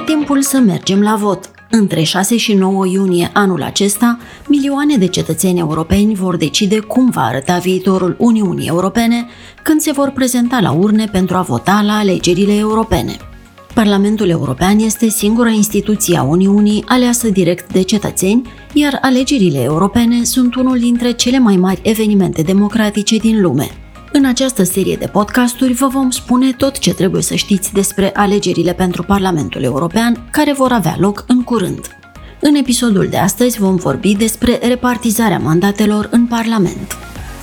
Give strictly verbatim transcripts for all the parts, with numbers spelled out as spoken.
timpul să mergem la vot. Între șase și nouă iunie anul acesta, milioane de cetățeni europeni vor decide cum va arăta viitorul Uniunii Europene când se vor prezenta la urne pentru a vota la alegerile europene. Parlamentul European este singura instituție a Uniunii aleasă direct de cetățeni, iar alegerile europene sunt unul dintre cele mai mari evenimente democratice din lume. În această serie de podcasturi vă vom spune tot ce trebuie să știți despre alegerile pentru Parlamentul European, care vor avea loc în curând. În episodul de astăzi vom vorbi despre repartizarea mandatelor în Parlament.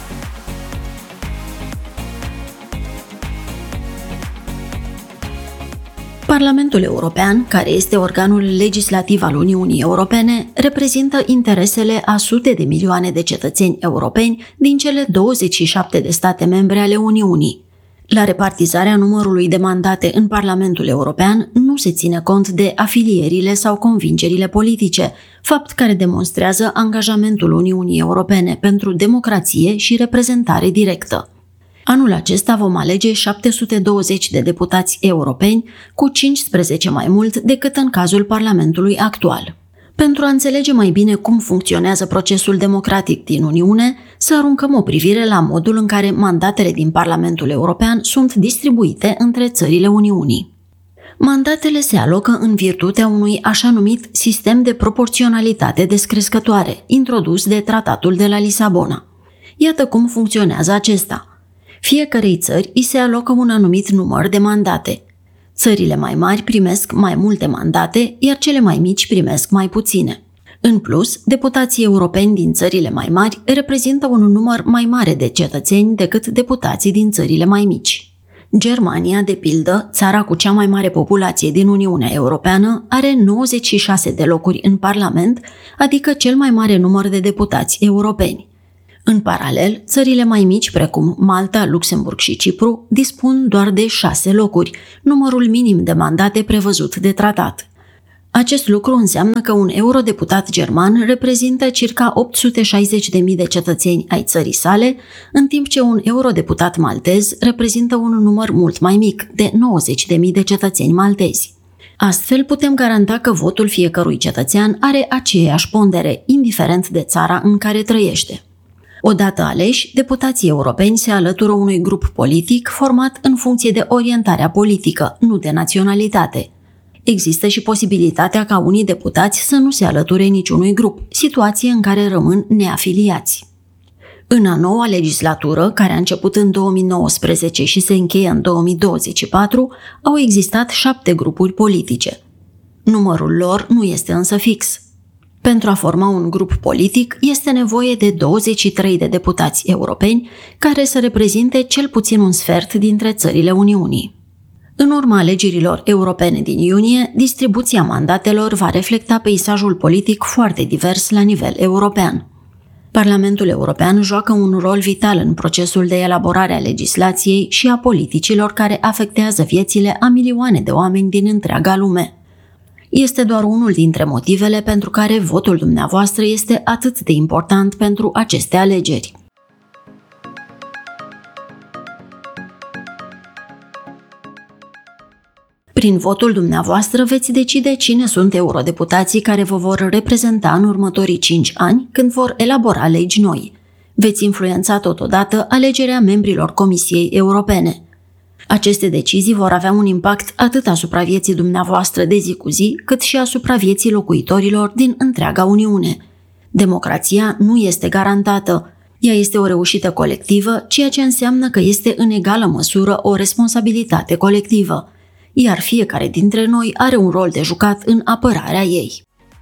Parlamentul European, care este organul legislativ al Uniunii Europene, reprezintă interesele a sute de milioane de cetățeni europeni din cele douăzeci și șapte de state membre ale Uniunii. La repartizarea numărului de mandate în Parlamentul European nu se ține cont de afilierile sau convingerile politice, fapt care demonstrează angajamentul Uniunii Europene pentru democrație și reprezentare directă. Anul acesta vom alege șapte sute douăzeci de deputați europeni, cu cincisprezece mai mult decât în cazul Parlamentului actual. Pentru a înțelege mai bine cum funcționează procesul democratic din Uniune, să aruncăm o privire la modul în care mandatele din Parlamentul European sunt distribuite între țările Uniunii. Mandatele se alocă în virtutea unui așa numit sistem de proporționalitate descrescătoare, introdus de Tratatul de la Lisabona. Iată cum funcționează acesta. Fiecărei țări îi se alocă un anumit număr de mandate. Țările mai mari primesc mai multe mandate, iar cele mai mici primesc mai puține. În plus, deputații europeni din țările mai mari reprezintă un număr mai mare de cetățeni decât deputații din țările mai mici. Germania, de pildă, țara cu cea mai mare populație din Uniunea Europeană, are nouăzeci și șase de locuri în Parlament, adică cel mai mare număr de deputați europeni. În paralel, țările mai mici, precum Malta, Luxemburg și Cipru, dispun doar de șase locuri, numărul minim de mandate prevăzut de tratat. Acest lucru înseamnă că un eurodeputat german reprezintă circa opt sute șaizeci de mii de cetățeni ai țării sale, în timp ce un eurodeputat maltez reprezintă un număr mult mai mic, de nouăzeci de mii de cetățeni maltezi. Astfel, putem garanta că votul fiecărui cetățean are aceeași pondere, indiferent de țara în care trăiește. Odată aleși, deputații europeni se alătură unui grup politic format în funcție de orientarea politică, nu de naționalitate. Există și posibilitatea ca unii deputați să nu se alăture niciunui grup, situație în care rămân neafiliați. În a noua legislatură, care a început în două mii nouăsprezece și se încheie în două mii douăzeci și patru, au existat șapte grupuri politice. Numărul lor nu este însă fix. Pentru a forma un grup politic, este nevoie de douăzeci și trei de deputați europeni care să reprezinte cel puțin un sfert dintre țările Uniunii. În urma alegerilor europene din iunie, distribuția mandatelor va reflecta peisajul politic foarte divers la nivel european. Parlamentul European joacă un rol vital în procesul de elaborare a legislației și a politicilor care afectează viețile a milioane de oameni din întreaga lume. Este doar unul dintre motivele pentru care votul dumneavoastră este atât de important pentru aceste alegeri. Prin votul dumneavoastră veți decide cine sunt eurodeputații care vă vor reprezenta în următorii cinci ani când vor elabora legi noi. Veți influența totodată alegerea membrilor Comisiei Europene. Aceste decizii vor avea un impact atât asupra vieții dumneavoastră de zi cu zi, cât și asupra vieții locuitorilor din întreaga Uniune. Democrația nu este garantată. Ea este o reușită colectivă, ceea ce înseamnă că este în egală măsură o responsabilitate colectivă, iar fiecare dintre noi are un rol de jucat în apărarea ei.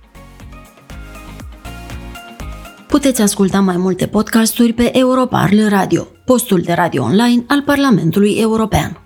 Puteți asculta mai multe podcasturi pe Europarl Radio, postul de radio online al Parlamentului European.